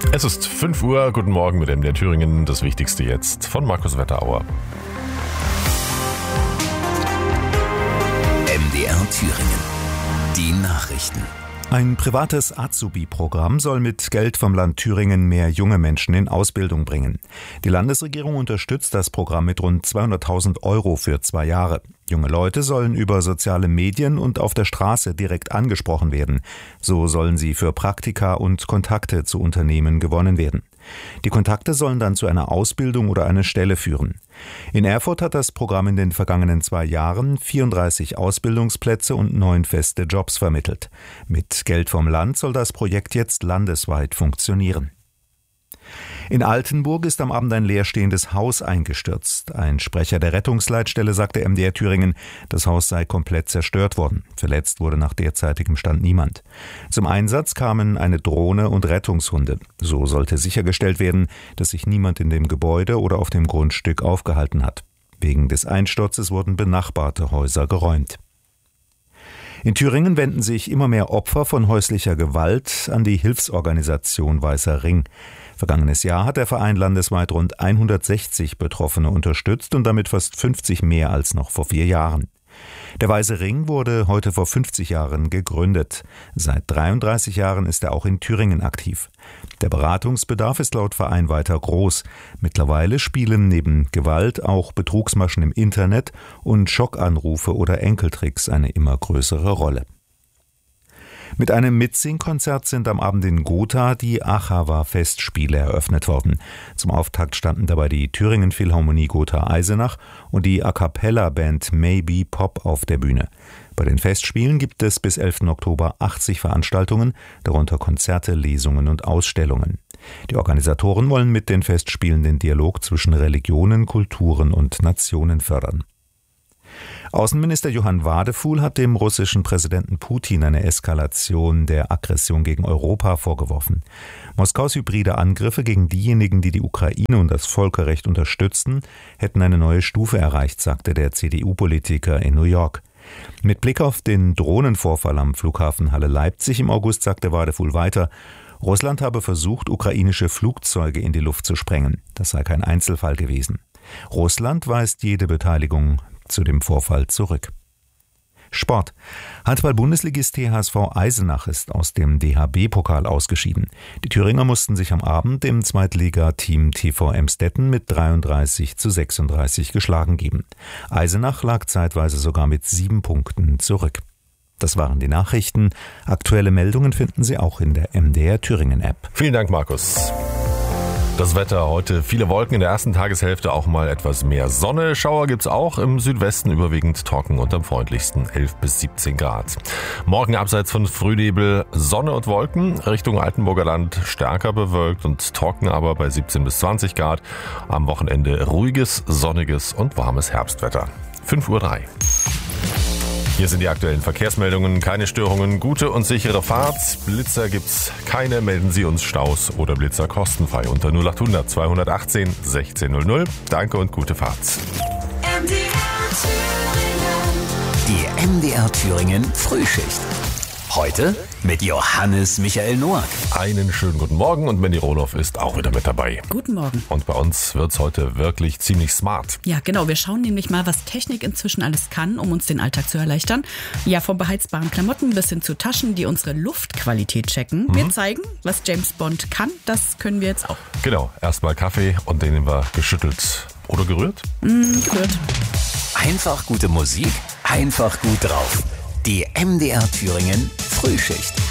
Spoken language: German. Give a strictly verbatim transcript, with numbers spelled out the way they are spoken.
Es ist fünf Uhr, guten Morgen mit M D R Thüringen, das Wichtigste jetzt von Markus Wetterauer. M D R Thüringen, die Nachrichten. Ein privates Azubi-Programm soll mit Geld vom Land Thüringen mehr junge Menschen in Ausbildung bringen. Die Landesregierung unterstützt das Programm mit rund zweihunderttausend Euro für zwei Jahre. Junge Leute sollen über soziale Medien und auf der Straße direkt angesprochen werden. So sollen sie für Praktika und Kontakte zu Unternehmen gewonnen werden. Die Kontakte sollen dann zu einer Ausbildung oder einer Stelle führen. In Erfurt hat das Programm in den vergangenen zwei Jahren vierunddreißig Ausbildungsplätze und neun feste Jobs vermittelt. Mit Geld vom Land soll das Projekt jetzt landesweit funktionieren. In Altenburg ist am Abend ein leerstehendes Haus eingestürzt. Ein Sprecher der Rettungsleitstelle sagte M D R Thüringen, das Haus sei komplett zerstört worden. Verletzt wurde nach derzeitigem Stand niemand. Zum Einsatz kamen eine Drohne und Rettungshunde. So sollte sichergestellt werden, dass sich niemand in dem Gebäude oder auf dem Grundstück aufgehalten hat. Wegen des Einsturzes wurden benachbarte Häuser geräumt. In Thüringen wenden sich immer mehr Opfer von häuslicher Gewalt an die Hilfsorganisation Weißer Ring. Vergangenes Jahr hat der Verein landesweit rund hundertsechzig Betroffene unterstützt und damit fast fünfzig mehr als noch vor vier Jahren. Der Weiße Ring wurde heute vor fünfzig Jahren gegründet. Seit dreiunddreißig Jahren ist er auch in Thüringen aktiv. Der Beratungsbedarf ist laut Verein weiter groß. Mittlerweile spielen neben Gewalt auch Betrugsmaschen im Internet und Schockanrufe oder Enkeltricks eine immer größere Rolle. Mit einem Mitsingkonzert sind am Abend in Gotha die Achawa-Festspiele eröffnet worden. Zum Auftakt standen dabei die Thüringen Philharmonie Gotha-Eisenach und die A-Cappella-Band Maybe Pop auf der Bühne. Bei den Festspielen gibt es bis elften Oktober achtzig Veranstaltungen, darunter Konzerte, Lesungen und Ausstellungen. Die Organisatoren wollen mit den Festspielen den Dialog zwischen Religionen, Kulturen und Nationen fördern. Außenminister Johann Wadefuhl hat dem russischen Präsidenten Putin eine Eskalation der Aggression gegen Europa vorgeworfen. Moskaus hybride Angriffe gegen diejenigen, die die Ukraine und das Völkerrecht unterstützten, hätten eine neue Stufe erreicht, sagte der C D U-Politiker in New York. Mit Blick auf den Drohnenvorfall am Flughafen Halle-Leipzig im August sagte Wadefuhl weiter, Russland habe versucht, ukrainische Flugzeuge in die Luft zu sprengen. Das sei kein Einzelfall gewesen. Russland weist jede Beteiligung zu dem Vorfall zurück. Sport. Handball-Bundesligist T H S V Eisenach ist aus dem D H B-Pokal ausgeschieden. Die Thüringer mussten sich am Abend dem Zweitligateam T V Emstetten mit dreiunddreißig zu sechsunddreißig geschlagen geben. Eisenach lag zeitweise sogar mit sieben Punkten zurück. Das waren die Nachrichten. Aktuelle Meldungen finden Sie auch in der M D R Thüringen-App. Vielen Dank, Markus. Das Wetter heute, viele Wolken in der ersten Tageshälfte, auch mal etwas mehr Sonne. Schauer gibt's auch, im Südwesten überwiegend trocken und am freundlichsten elf bis siebzehn Grad. Morgen abseits von Frühnebel Sonne und Wolken, Richtung Altenburger Land stärker bewölkt und trocken, aber bei siebzehn bis zwanzig Grad. Am Wochenende ruhiges, sonniges und warmes Herbstwetter. fünf Uhr drei. Hier sind die aktuellen Verkehrsmeldungen. Keine Störungen, gute und sichere Fahrt. Blitzer gibt's keine. Melden Sie uns Staus oder Blitzer kostenfrei unter null acht hundert zweihundertachtzehn sechzehn null null. Danke und gute Fahrt. Die M D R Thüringen Frühschicht. Heute mit Johannes Michael Noack. Einen schönen guten Morgen und Mandy Rohloff ist auch wieder mit dabei. Guten Morgen. Und bei uns wird's heute wirklich ziemlich smart. Ja, genau. Wir schauen nämlich mal, was Technik inzwischen alles kann, um uns den Alltag zu erleichtern. Ja, von beheizbaren Klamotten bis hin zu Taschen, die unsere Luftqualität checken. Mhm. Wir zeigen, was James Bond kann. Das können wir jetzt auch. Genau. Erstmal Kaffee und den nehmen wir geschüttelt oder gerührt? Mm, gerührt. Einfach gute Musik, einfach gut drauf. Die M D R Thüringen Frühschicht.